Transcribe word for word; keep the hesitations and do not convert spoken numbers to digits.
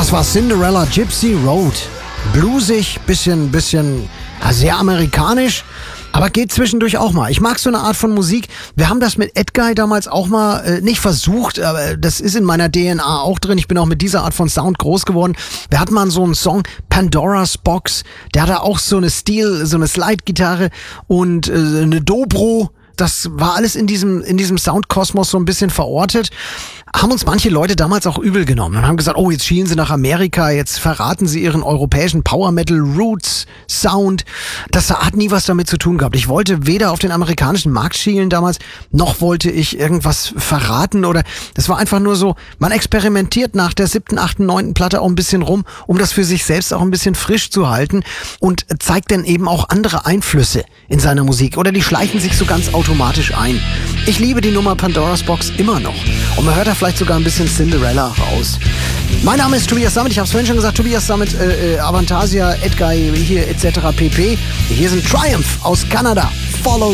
Das war Cinderella Gypsy Road. Bluesig, bisschen, bisschen, ja, sehr amerikanisch, aber geht zwischendurch auch mal. Ich mag so eine Art von Musik. Wir haben das mit Edguy damals auch mal äh, nicht versucht, aber das ist in meiner D N A auch drin. Ich bin auch mit dieser Art von Sound groß geworden. Wir hatten mal so einen Song, Pandora's Box, der hatte auch so eine Steel, so eine Slide-Gitarre und äh, eine Dobro. Das war alles in diesem, in diesem Soundkosmos so ein bisschen verortet. Haben uns manche Leute damals auch übel genommen und haben gesagt, oh, jetzt schielen sie nach Amerika, jetzt verraten sie ihren europäischen Power Metal Roots Sound. Das hat nie was damit zu tun gehabt. Ich wollte weder auf den amerikanischen Markt schielen damals, noch wollte ich irgendwas verraten oder das war einfach nur so, man experimentiert nach der siebten, achten, neunten Platte auch ein bisschen rum, um das für sich selbst auch ein bisschen frisch zu halten und zeigt dann eben auch andere Einflüsse in seiner Musik oder die schleichen sich so ganz automatisch ein. Ich liebe die Nummer Pandora's Box immer noch und man hört da vielleicht sogar ein bisschen Cinderella raus. Mein Name ist Tobias Sammet, ich habe es vorhin schon gesagt, Tobias Sammet, äh, Avantasia, Edguy, hier et cetera pp. Hier sind Triumph aus Kanada. Follow